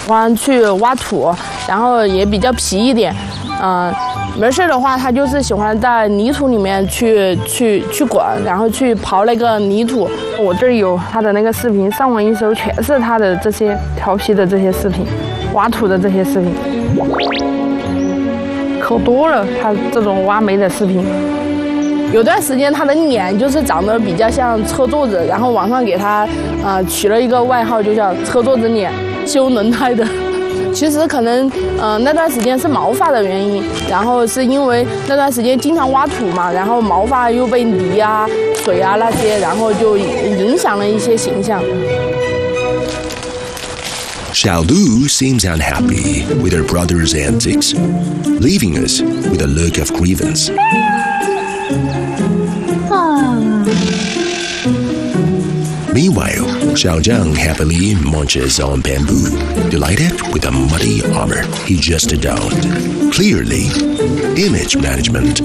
欢去挖土，然后也比较皮一点，没事的话，他就是喜欢在泥土里面去滚，然后去刨那个泥土。我这儿有他的那个视频，上网一搜全是他的这些调皮的这些视频，挖土的这些视频，可多了。他这种挖煤的视频，有段时间他的脸就是长得比较像车座子，然后网上给他取了一个外号，就叫车座子脸，修轮胎的。其实可能，那段时间是毛发的原因，然后是因为那段时间经常挖土嘛，然后毛发又被泥啊、水啊那些，然后就影响了一些形象。 Xiaolu seems unhappy with her brother's antics, leaving us with a look of grievance. Meanwhile, Xiaozhang happily munches on bamboo, delighted with the muddy armor he just donned. Clearly, image management